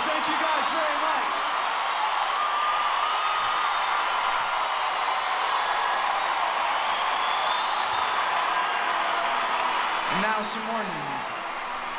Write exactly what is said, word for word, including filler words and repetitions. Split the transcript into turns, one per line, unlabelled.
Thank you guys very much. And now some more new music.